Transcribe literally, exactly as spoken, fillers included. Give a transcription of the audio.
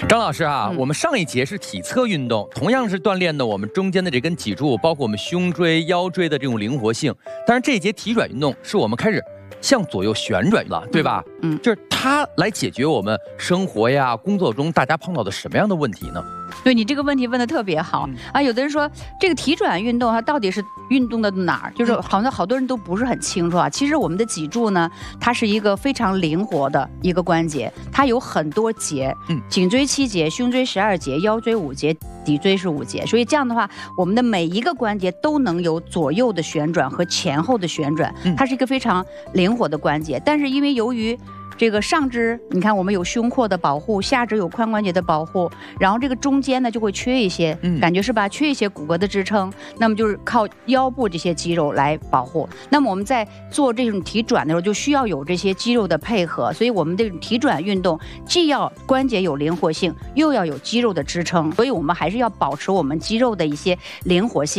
张老师啊， 嗯、 我们上一节是体侧运动，同样是锻炼的我们中间的这根脊柱，包括我们胸椎、腰椎的这种灵活性。但是这一节体转运动是我们开始向左右旋转了，对吧？ 嗯，嗯就是它来解决我们生活呀、工作中大家碰到的什么样的问题呢？ 对，你这个问题问得特别好、嗯、啊！有的人说这个体转运动它到底是运动的哪儿？就是好像好多人都不是很清楚啊。其实我们的脊柱呢，它是一个非常灵活的一个关节，它有很多节，嗯，颈椎七节，胸椎十二节，腰椎五节，骶椎是五节。所以这样的话，我们的每一个关节都能有左右的旋转和前后的旋转，它是一个非常灵活的关节。但是因为由于这个上肢，你看我们有胸廓的保护，下肢有髋关节的保护，然后这个中间呢就会缺一些，嗯，感觉是吧？缺一些骨骼的支撑，那么就是靠腰部这些肌肉来保护。那么我们在做这种体转的时候，就需要有这些肌肉的配合，所以我们这种体转运动既要关节有灵活性，又要有肌肉的支撑，所以我们还是要保持我们肌肉的一些灵活性。